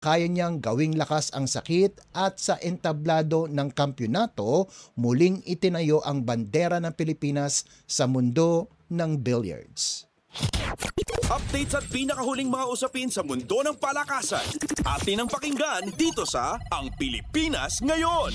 kaya niyang gawing lakas ang sakit at sa entablado ng kampyonato, muling itinayo ang bandera ng Pilipinas sa mundo ng billiards. Updates at pinakahuling mga usapin sa mundo ng palakasan. Atin ang pakinggan dito sa Ang Pilipinas Ngayon.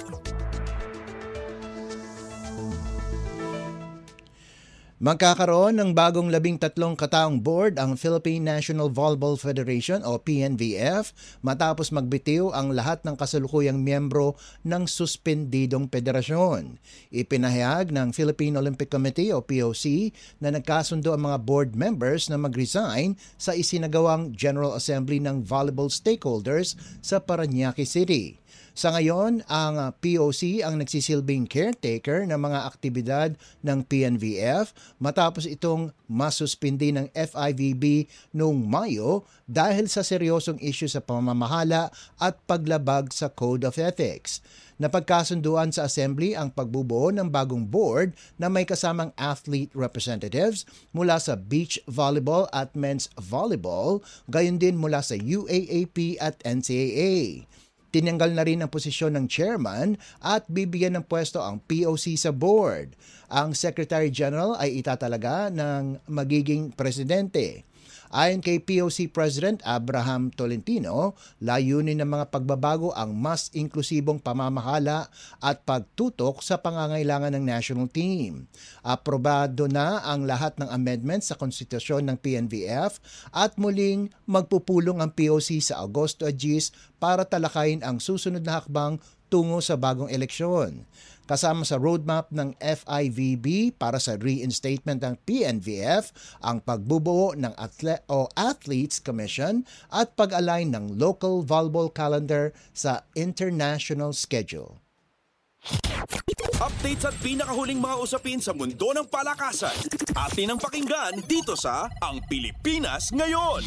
Magkakaroon ng bagong 13 kataong board ang Philippine National Volleyball Federation o PNVF matapos magbitiw ang lahat ng kasalukuyang miyembro ng suspendidong federasyon. Ipinahayag ng Philippine Olympic Committee o POC na nagkasundo ang mga board members na mag-resign sa isinagawang General Assembly ng volleyball stakeholders sa Parañaque City. Sa ngayon, ang POC ang nagsisilbing caretaker ng mga aktibidad ng PNVF matapos itong masuspindi ng FIVB noong Mayo dahil sa seryosong issue sa pamamahala at paglabag sa Code of Ethics. Napagkasunduan sa Assembly ang pagbubuo ng bagong board na may kasamang athlete representatives mula sa beach volleyball at men's volleyball, gayon din mula sa UAAP at NCAA. Tinanggal na rin ang posisyon ng chairman at bibigyan ng pwesto ang POC sa board. Ang Secretary General ay itatalaga ng magiging presidente. Ayon kay POC President Abraham Tolentino, layunin ng mga pagbabago ang mas inklusibong pamamahala at pagtutok sa pangangailangan ng national team. Aprobado na ang lahat ng amendments sa konstitusyon ng PNVF at muling magpupulong ang POC sa Agosto 10 para talakayin ang susunod na hakbang tungo sa bagong eleksyon. Kasama sa roadmap ng FIVB para sa reinstatement ng PNVF ang pagbubuo ng Athletes Commission at pag-align ng local volleyball calendar sa international schedule. Updates at pinakahuling mga usapin sa mundo ng palakasan. Atin ang pakinggan dito sa Ang Pilipinas Ngayon.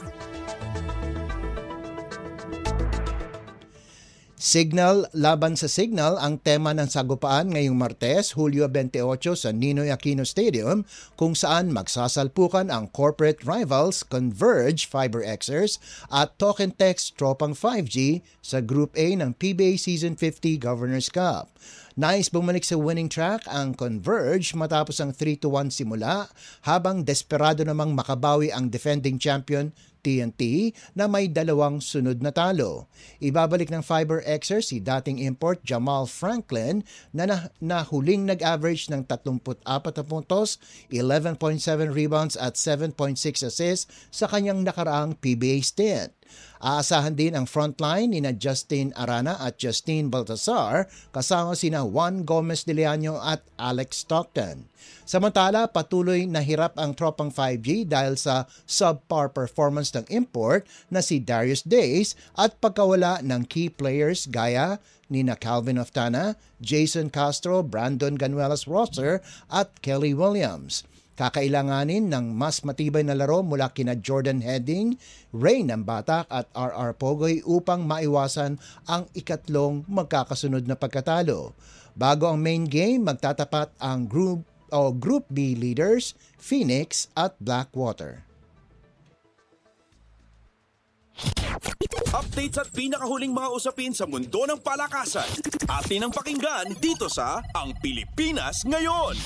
Signal laban sa signal ang tema ng sagupaan ngayong Martes, Hulyo 28 sa Ninoy Aquino Stadium kung saan magsasalpukan ang corporate rivals Converge FiberXers at Token Text Tropang 5G sa Group A ng PBA Season 50 Governors Cup. Nais bumalik sa winning track ang Converge matapos ang 3-1 simula habang desperado namang makabawi ang defending champion TNT na may dalawang sunod na talo. Ibabalik ng FiberXers si dating import Jamal Franklin na huling nag-average ng 34 na puntos, 11.7 rebounds at 7.6 assists sa kanyang nakaraang PBA stint. Aasahan din ang frontline ni Justin Arana at Justine Baltasar kasama sina Juan Gomez de Leaño at Alex Stockton. Samantala, patuloy na hirap ang Tropang 5G dahil sa subpar performance ng import na si Darius Days at pagkawala ng key players gaya ni Calvin Oftana, Jason Castro, Brandon Ganuelas-Rosser at Kelly Williams. Kakailanganin ng mas matibay na laro mula kina Jordan Heading, Ray Nambatak at RR Pogoy upang maiwasan ang ikatlong magkakasunod na pagkatalo. Bago ang main game, magtatapat ang Group B leaders, Phoenix at Blackwater. Updates at pinakahuling mga usapin sa mundo ng palakasan. Atin ang pakinggan dito sa Ang Pilipinas Ngayon.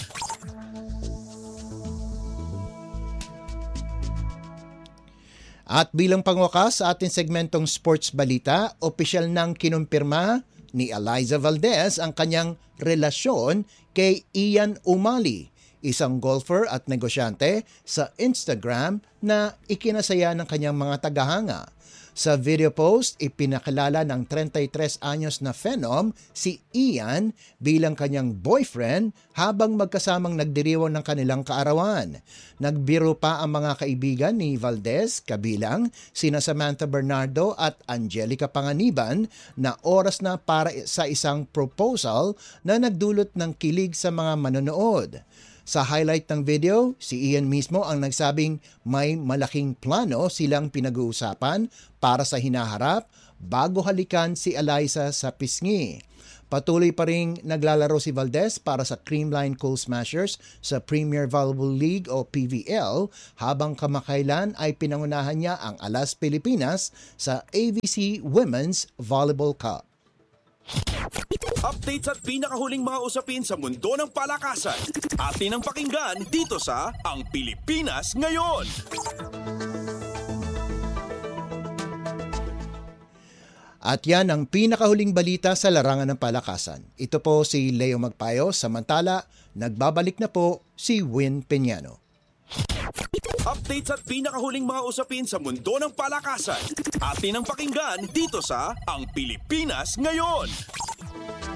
At bilang pangwakas sa ating segmentong sports balita, opisyal nang kinumpirma ni Eliza Valdez ang kanyang relasyon kay Ian Umali, isang golfer at negosyante sa Instagram na ikinasaya ng kanyang mga tagahanga. Sa video post, ipinakilala ng 33 anyos na Phenom si Ian bilang kanyang boyfriend habang magkasamang nagdiriwang ng kanilang kaarawan. Nagbiro pa ang mga kaibigan ni Valdez kabilang sina Samantha Bernardo at Angelica Panganiban na oras na para sa isang proposal na nagdulot ng kilig sa mga manonood. Sa highlight ng video, si Ian mismo ang nagsabing may malaking plano silang pinag-uusapan para sa hinaharap bago halikan si Eliza sa pisngi. Patuloy pa ring naglalaro si Valdez para sa Creamline Coal Smashers sa Premier Volleyball League o PVL habang kamakailan ay pinangunahan niya ang Alas Pilipinas sa AVC Women's Volleyball Cup. Updates at pinakahuling mga usapin sa mundo ng palakasan. Atin ang pakinggan dito sa Ang Pilipinas Ngayon. At yan ang pinakahuling balita sa larangan ng palakasan. Ito po si Leo Magpayo, samantala nagbabalik na po si Win Peñano. Updates at pinakahuling mga usapin sa mundo ng palakasan. Atin ang pakinggan dito sa Ang Pilipinas Ngayon.